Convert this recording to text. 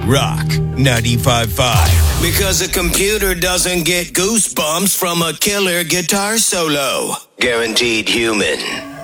Rock 95.5. Because a computer doesn't get goosebumps from a killer guitar solo. Guaranteed human.